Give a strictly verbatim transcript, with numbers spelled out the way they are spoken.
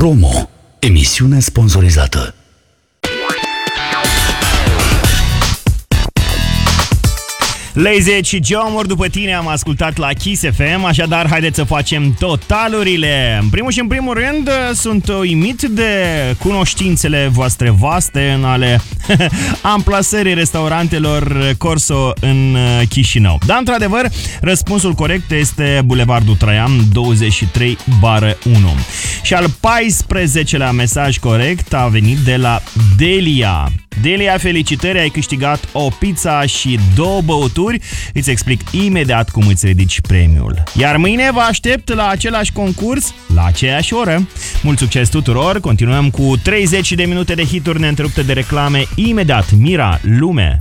Promo. Emisiune sponsorizată. Lazy și Geomor, după tine am ascultat la Kiss F M, așadar haideți să facem totalurile. În primul și în primul rând sunt uimit de cunoștințele voastre vaste în ale amplasării restaurantelor Corso în Chișinău. Dar într-adevăr, răspunsul corect este Bulevardul Traian douăzeci și trei unu. Și al paisprezecelea mesaj corect a venit de la Delia. Delia, felicitări, ai câștigat o pizza și două băuturi. Îți explic imediat cum îți ridici premiul. Iar mâine vă aștept la același concurs, la aceeași oră. Mult succes tuturor, continuăm cu treizeci de minute de hituri neîntrerupte de reclame imediat. Mira, Lume.